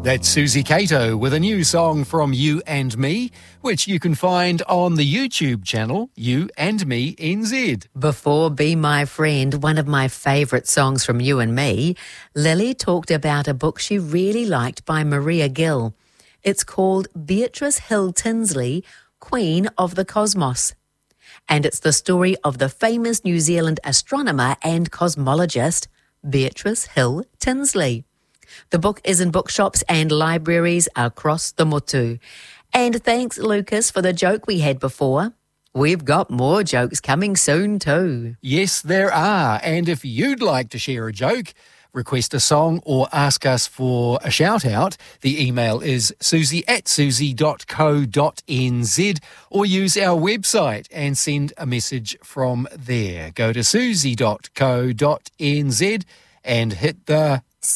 That's Susie Cato with a new song from You and Me, which you can find on the YouTube channel You and Me NZ. Before Be My Friend, one of my favourite songs from You and Me, Lily talked about a book she really liked by Maria Gill. It's called Beatrice Hill Tinsley, Queen of the Cosmos. And it's the story of the famous New Zealand astronomer and cosmologist, Beatrice Hill Tinsley. The book is in bookshops and libraries across the motu. And thanks, Lucas, for the joke we had before. We've got more jokes coming soon too. Yes, there are. And if you'd like to share a joke, request a song or ask us for a shout-out, the email is susie@susie.co.nz or use our website and send a message from there. Go to susie.co.nz and hit the